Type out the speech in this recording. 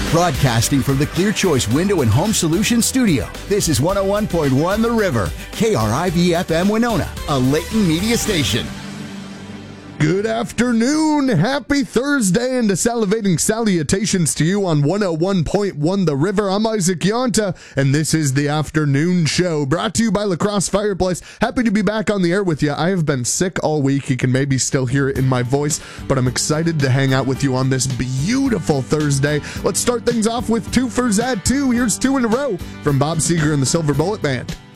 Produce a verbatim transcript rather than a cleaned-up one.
Broadcasting from the Clear Choice Window and Home Solutions Studio, this is one oh one point one The River, K R I V F M Winona, a Layton media station. Good afternoon, happy Thursday, and a salivating salutations to you on one oh one point one The River. I'm Isaac Yonta, and this is the afternoon show, brought to you by La Crosse Fireplace. Happy to be back on the air with you. I have been sick all week. You can maybe still hear it in my voice, but I'm excited to hang out with you on this beautiful Thursday. Let's start things off with two for Zad two. Here's two in a row from Bob Seger and the Silver Bullet Band.